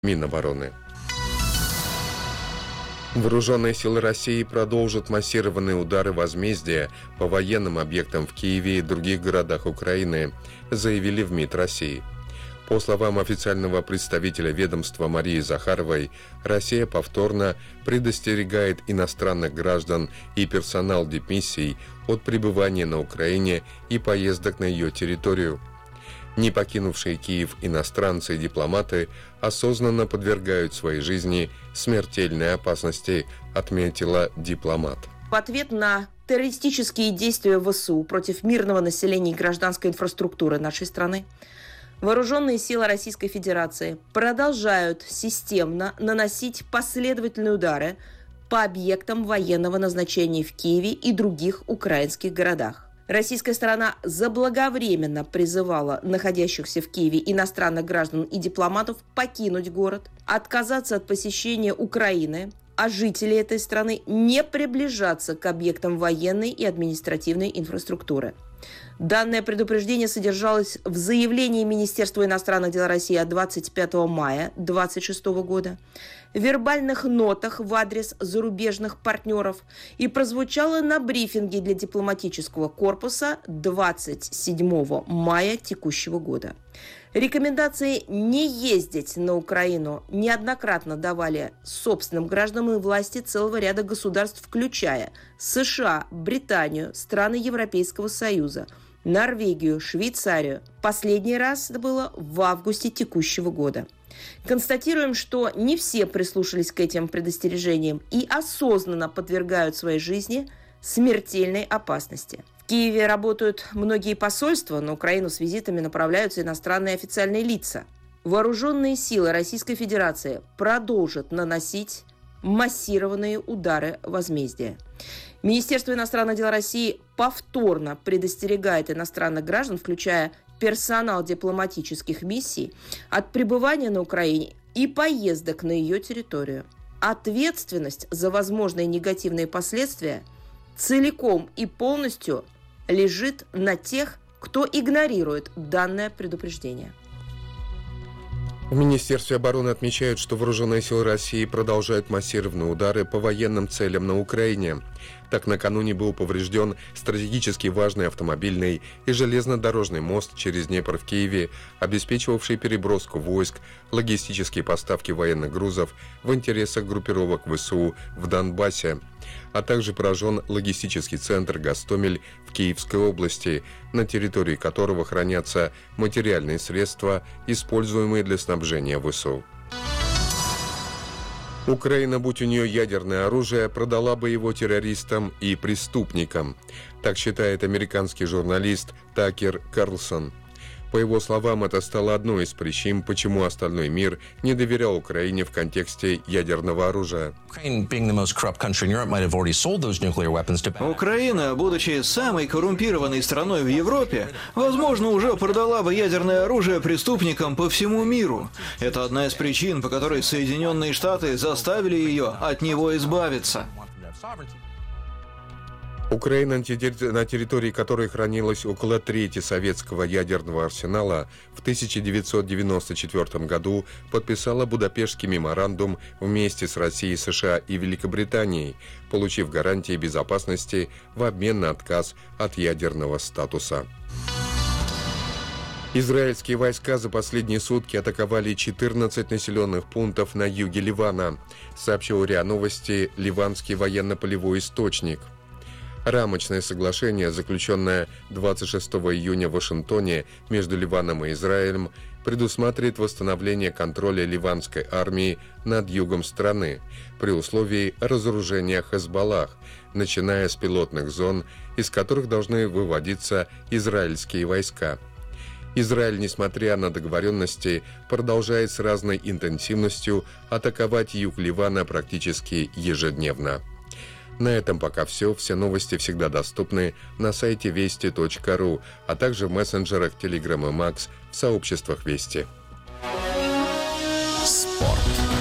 Минобороны. Вооруженные силы России продолжат массированные удары возмездия по военным объектам в Киеве и других городах Украины, заявили в МИД России. По словам официального представителя ведомства Марии Захаровой, Россия повторно предостерегает иностранных граждан и персонал дипмиссий от пребывания на Украине и поездок на ее территорию. Не покинувшие Киев иностранцы и дипломаты осознанно подвергают своей жизни смертельной опасности, отметила дипломат. В ответ на террористические действия ВСУ против мирного населения и гражданской инфраструктуры нашей страны, вооруженные силы Российской Федерации продолжают системно наносить последовательные удары по объектам военного назначения в Киеве и других украинских городах. Российская сторона заблаговременно призывала находящихся в Киеве иностранных граждан и дипломатов покинуть город, отказаться от посещения Украины, а жители этой страны не приближаться к объектам военной и административной инфраструктуры. Данное предупреждение содержалось в заявлении Министерства иностранных дел России от 25 мая 2026 года, в вербальных нотах в адрес зарубежных партнеров и прозвучало на брифинге для дипломатического корпуса 27 мая текущего года. Рекомендации не ездить на Украину неоднократно давали собственным гражданам и власти целого ряда государств, включая США, Британию, страны Европейского Союза, Норвегию, Швейцарию. Последний раз это было в августе текущего года. Констатируем, что не все прислушались к этим предостережениям и осознанно подвергают своей жизни смертельной опасности. В Киеве работают многие посольства, на Украину с визитами направляются иностранные официальные лица. Вооруженные силы Российской Федерации продолжат наносить массированные удары возмездия. Министерство иностранных дел России повторно предостерегает иностранных граждан, включая персонал дипломатических миссий, от пребывания на Украине и поездок на ее территорию. Ответственность за возможные негативные последствия целиком и полностью лежит на тех, кто игнорирует данное предупреждение. В Министерстве обороны отмечают, что вооруженные силы России продолжают массированные удары по военным целям на Украине. Так, накануне был поврежден стратегически важный автомобильный и железнодорожный мост через Днепр в Киеве, обеспечивавший переброску войск, логистические поставки военных грузов в интересах группировок ВСУ в Донбассе, а также поражен логистический центр «Гостомель» в Киевской области, на территории которого хранятся материальные средства, используемые для снабжения ВСУ. Украина, будь у нее ядерное оружие, продала бы его террористам и преступникам. Так считает американский журналист Такер Карлсон. По его словам, это стало одной из причин, почему остальной мир не доверял Украине в контексте ядерного оружия. Украина, будучи самой коррумпированной страной в Европе, возможно, уже продала бы ядерное оружие преступникам по всему миру. Это одна из причин, по которой Соединенные Штаты заставили ее от него избавиться. Украина, на территории которой хранилось около трети советского ядерного арсенала, в 1994 году подписала Будапештский меморандум вместе с Россией, США и Великобританией, получив гарантии безопасности в обмен на отказ от ядерного статуса. Израильские войска за последние сутки атаковали 14 населенных пунктов на юге Ливана, сообщил РИА Новости ливанский военно-полевой источник. Рамочное соглашение, заключенное 26 июня в Вашингтоне между Ливаном и Израилем, предусматривает восстановление контроля ливанской армии над югом страны при условии разоружения Хезболлах, начиная с пилотных зон, из которых должны выводиться израильские войска. Израиль, несмотря на договоренности, продолжает с разной интенсивностью атаковать юг Ливана практически ежедневно. На этом пока все. Все новости всегда доступны на сайте вести.ру, а также в мессенджерах Telegram и Max, в сообществах Вести. Спорт.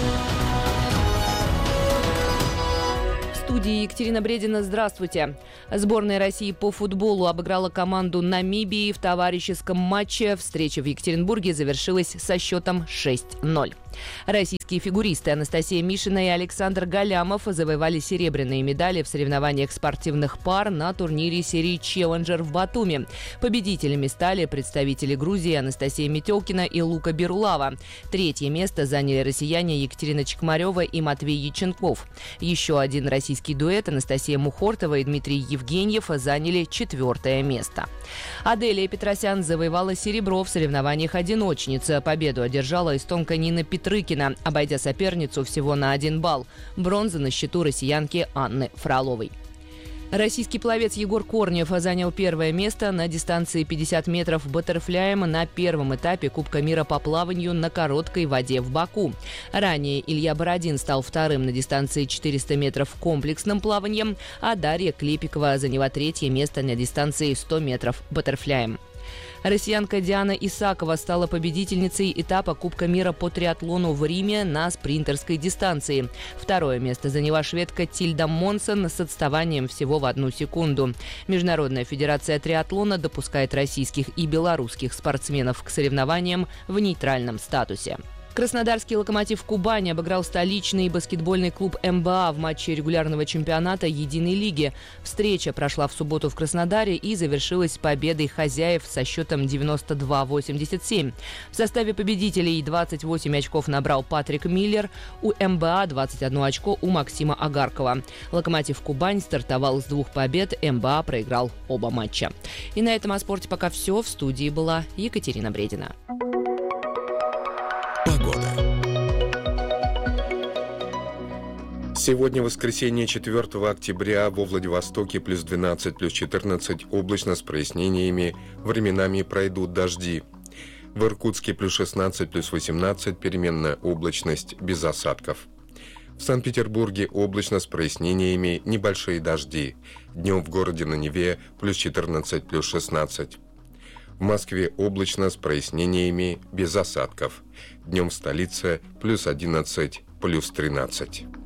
В студии Екатерина Бредина. Здравствуйте. Сборная России по футболу обыграла команду Намибии в товарищеском матче. Встреча в Екатеринбурге завершилась со счетом 6-0. Российские фигуристы Анастасия Мишина и Александр Галямов завоевали серебряные медали в соревнованиях спортивных пар на турнире серии «Челленджер» в Батуми. Победителями стали представители Грузии Анастасия Метелкина и Лука Берулава. Третье место заняли россияне Екатерина Чекмарева и Матвей Яченков. Еще один российский дуэт Анастасия Мухортова и Дмитрий Евгеньев заняли 4-е место. Аделия Петросян завоевала серебро в соревнованиях одиночниц. Победу одержала эстонка Нина Петрыкина, обойдя соперницу всего на 1 балл. Бронза на счету россиянки Анны Фроловой. Российский пловец Егор Корнев занял 1-е место на дистанции 50 метров баттерфляем на первом этапе Кубка мира по плаванию на короткой воде в Баку. Ранее Илья Бородин стал 2-м на дистанции 400 метров комплексным плаванием, а Дарья Клепикова заняла 3-е место на дистанции 100 метров баттерфляем. Россиянка Диана Исакова стала победительницей этапа Кубка мира по триатлону в Риме на спринтерской дистанции. 2-е место заняла шведка Тильда Монсон с отставанием всего в 1 секунду. Международная федерация триатлона допускает российских и белорусских спортсменов к соревнованиям в нейтральном статусе. Краснодарский «Локомотив» Кубани обыграл столичный баскетбольный клуб МБА в матче регулярного чемпионата Единой лиги. Встреча прошла в субботу в Краснодаре и завершилась победой хозяев со счетом 92-87. В составе победителей 28 очков набрал Патрик Миллер, у МБА 21 очко у Максима Агаркова. «Локомотив» Кубань стартовал с 2 побед, МБА проиграл оба матча. И на этом о спорте пока все. В студии была Екатерина Бредина. Сегодня воскресенье, 4 октября, во Владивостоке плюс 12, плюс 14, облачно с прояснениями, временами пройдут дожди. В Иркутске плюс 16, плюс 18, переменная облачность, без осадков. В Санкт-Петербурге облачно с прояснениями, небольшие дожди. Днем в городе на Неве плюс 14, плюс 16. В Москве облачно с прояснениями, без осадков. Днем в столице плюс 11, плюс 13.